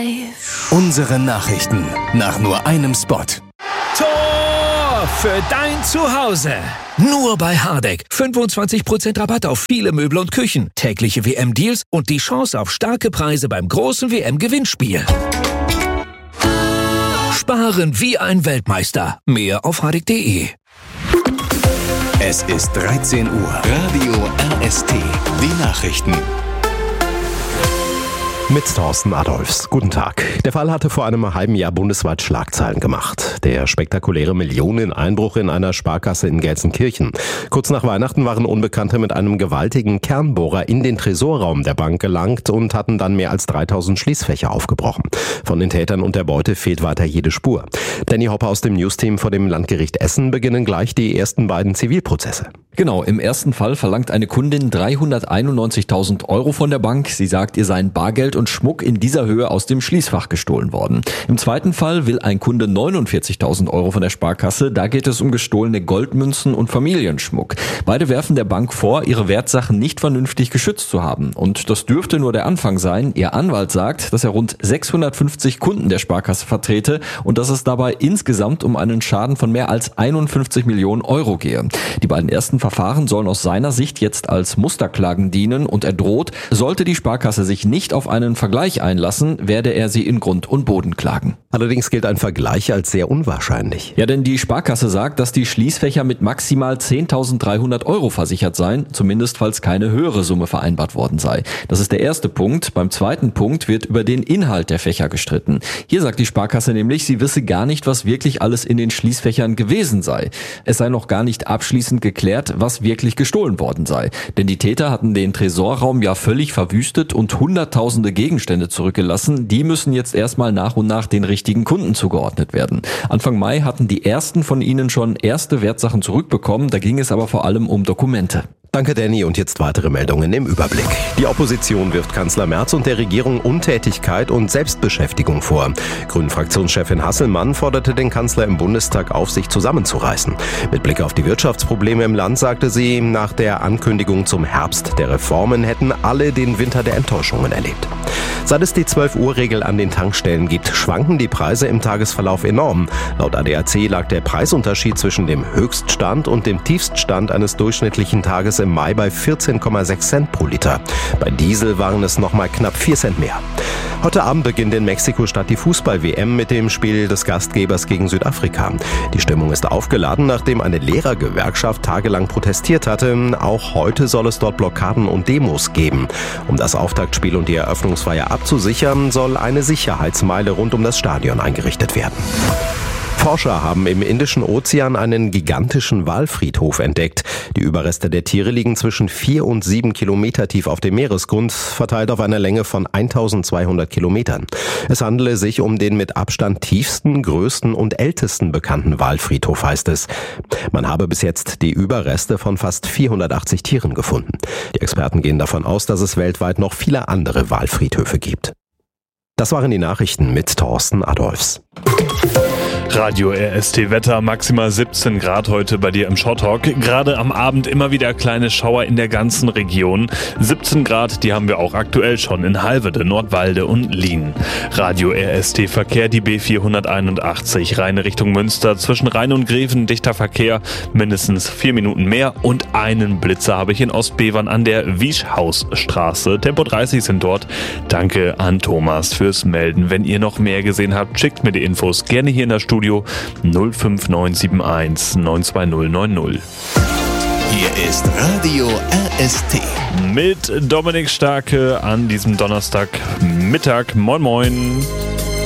Unsere Nachrichten nach nur einem Spot. Tor für dein Zuhause. Nur bei Hardegg. 25% Rabatt auf viele Möbel und Küchen. Tägliche WM-Deals und die Chance auf starke Preise beim großen WM-Gewinnspiel. Sparen wie ein Weltmeister. Mehr auf hardegg.de. Es ist 13 Uhr. Radio RST. Die Nachrichten. Mit Thorsten Adolfs. Guten Tag. Der Fall hatte vor einem halben Jahr bundesweit Schlagzeilen gemacht. Der spektakuläre Millioneneinbruch in einer Sparkasse in Gelsenkirchen. Kurz nach Weihnachten waren Unbekannte mit einem gewaltigen Kernbohrer in den Tresorraum der Bank gelangt und hatten dann mehr als 3000 Schließfächer aufgebrochen. Von den Tätern und der Beute fehlt weiter jede Spur. Danny Hopper aus dem Newsteam vor dem Landgericht Essen beginnen gleich die ersten beiden Zivilprozesse. Genau, im ersten Fall verlangt eine Kundin 391.000 Euro von der Bank. Sie sagt, ihr seien Bargeld und Schmuck in dieser Höhe aus dem Schließfach gestohlen worden. Im zweiten Fall will ein Kunde 49.000 Euro von der Sparkasse. Da geht es um gestohlene Goldmünzen und Familienschmuck. Beide werfen der Bank vor, ihre Wertsachen nicht vernünftig geschützt zu haben. Und das dürfte nur der Anfang sein. Ihr Anwalt sagt, dass er rund 650 Kunden der Sparkasse vertrete und dass es dabei insgesamt um einen Schaden von mehr als 51 Millionen Euro gehe. Die beiden ersten Verfahren sollen aus seiner Sicht jetzt als Musterklagen dienen und er droht, sollte die Sparkasse sich nicht auf einen Vergleich einlassen, werde er sie in Grund und Boden klagen. Allerdings gilt ein Vergleich als sehr unwahrscheinlich. Ja, denn die Sparkasse sagt, dass die Schließfächer mit maximal 10.300 Euro versichert seien, zumindest falls keine höhere Summe vereinbart worden sei. Das ist der erste Punkt. Beim zweiten Punkt wird über den Inhalt der Fächer gestritten. Hier sagt die Sparkasse nämlich, sie wisse gar nicht, was wirklich alles in den Schließfächern gewesen sei. Es sei noch gar nicht abschließend geklärt, was wirklich gestohlen worden sei. Denn die Täter hatten den Tresorraum ja völlig verwüstet und hunderttausende Gegenstände zurückgelassen. Die müssen jetzt erstmal nach und nach den richtigen Kunden zugeordnet werden. Anfang Mai hatten die ersten von ihnen schon erste Wertsachen zurückbekommen. Da ging es aber vor allem um Dokumente. Danke, Danny. Und jetzt weitere Meldungen im Überblick. Die Opposition wirft Kanzler Merz und der Regierung Untätigkeit und Selbstbeschäftigung vor. Grünen-Fraktionschefin Hasselmann forderte den Kanzler im Bundestag auf, sich zusammenzureißen. Mit Blick auf die Wirtschaftsprobleme im Land sagte sie, nach der Ankündigung zum Herbst der Reformen hätten alle den Winter der Enttäuschungen erlebt. Seit es die 12-Uhr-Regel an den Tankstellen gibt, schwanken die Preise im Tagesverlauf enorm. Laut ADAC lag der Preisunterschied zwischen dem Höchststand und dem Tiefststand eines durchschnittlichen Tages im Mai bei 14,6 Cent pro Liter. Bei Diesel waren es nochmal knapp 4 Cent mehr. Heute Abend beginnt in Mexiko-Stadt die Fußball-WM mit dem Spiel des Gastgebers gegen Südafrika. Die Stimmung ist aufgeladen, nachdem eine Lehrergewerkschaft tagelang protestiert hatte. Auch heute soll es dort Blockaden und Demos geben. Um das Auftaktspiel und die Eröffnungsfeier abzusichern, soll eine Sicherheitsmeile rund um das Stadion eingerichtet werden. Forscher haben im Indischen Ozean einen gigantischen Walfriedhof entdeckt. Die Überreste der Tiere liegen zwischen 4 und 7 Kilometer tief auf dem Meeresgrund, verteilt auf einer Länge von 1200 Kilometern. Es handele sich um den mit Abstand tiefsten, größten und ältesten bekannten Walfriedhof, heißt es. Man habe bis jetzt die Überreste von fast 480 Tieren gefunden. Die Experten gehen davon aus, dass es weltweit noch viele andere Walfriedhöfe gibt. Das waren die Nachrichten mit Thorsten Adolfs. Radio RST Wetter, maximal 17 Grad heute bei dir im Shorttalk. Gerade am Abend immer wieder kleine Schauer in der ganzen Region. 17 Grad, die haben wir auch aktuell schon in Halvede, Nordwalde und Lien. Radio RST Verkehr, die B481, Rhein Richtung Münster. Zwischen Rhein und Greven dichter Verkehr, mindestens 4 Minuten mehr. Und einen Blitzer habe ich in Ostbevern an der Wieschhausstraße. Tempo 30 sind dort. Danke an Thomas fürs Melden. Wenn ihr noch mehr gesehen habt, schickt mir die Infos gerne hier in das Studio 05971 92090. Hier ist Radio RST. Mit Dominik Starke an diesem Donnerstagmittag. Moin moin.